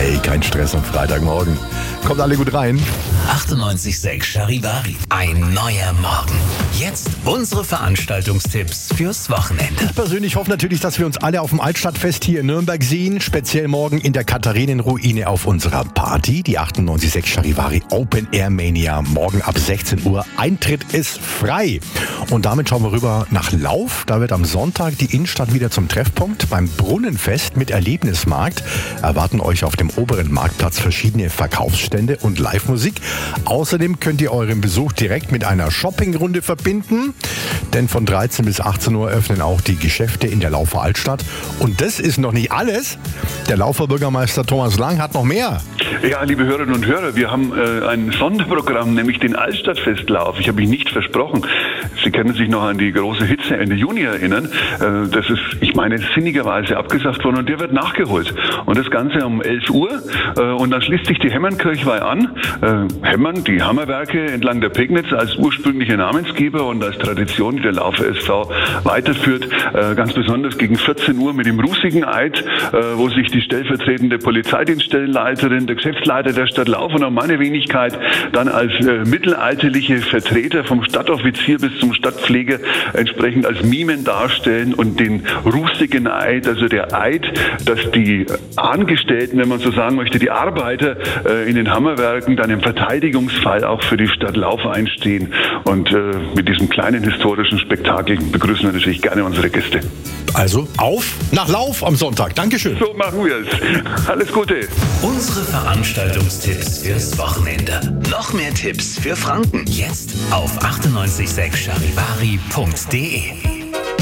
Hey, kein Stress am Freitagmorgen. Kommt alle gut rein. 98.6 Charivari. Ein neuer Morgen. Jetzt unsere Veranstaltungstipps fürs Wochenende. Ich persönlich hoffe natürlich, dass wir uns alle auf dem Altstadtfest hier in Nürnberg sehen. Speziell morgen in der Katharinenruine auf unserer Party. Die 98.6 Charivari Open Air Mania. Morgen ab 16 Uhr. Eintritt ist frei. Und damit schauen wir rüber nach Lauf. Da wird am Sonntag die Innenstadt wieder zum Treffpunkt. Beim Brunnenfest mit Erlebnismarkt erwarten euch auf dem oberen Marktplatz verschiedene Verkaufsstände und Live-Musik. Außerdem könnt ihr euren Besuch direkt mit einer Shoppingrunde verbinden, denn von 13 bis 18 Uhr öffnen auch die Geschäfte in der Laufer Altstadt. Und das ist noch nicht alles. Der Laufer Bürgermeister Thomas Lang hat noch mehr. Ja, liebe Hörerinnen und Hörer, wir haben ein Sonderprogramm, nämlich den Altstadtfestlauf. Ich habe mich nicht versprochen. Sie können sich noch an die große Hitze Ende Juni erinnern. Das ist, ich meine, sinnigerweise abgesagt worden und der wird nachgeholt. Und das Ganze um 11 Uhr. Und dann schließt sich die Hemmernkirchweih an. Hemmern, die Hammerwerke entlang der Pegnitz als ursprünglicher Namensgeber und als Tradition, die der Laufer SV weiterführt. Ganz besonders gegen 14 Uhr mit dem Rußigen Eid, wo sich die stellvertretende Polizeidienststellenleiterin, der Geschäftsleiter der Stadt Lauf und auch meine Wenigkeit dann als mittelalterliche Vertreter vom Stadtoffizier bis zum Stadtpfleger entsprechend als Mimen darstellen und den Rußigen Eid, also der Eid, dass die Angestellten, wenn man so sagen möchte, die Arbeiter in den Hammerwerken dann im Verteidigungsfall auch für die Stadt Lauf einstehen. Und mit diesem kleinen historischen Spektakel begrüßen wir natürlich gerne unsere Gäste. Also auf nach Lauf am Sonntag. Dankeschön. So machen wir es. Alles Gute. Unsere Veranstaltungstipps fürs Wochenende. Noch mehr Tipps für Franken. Jetzt auf 98.6charivari.de.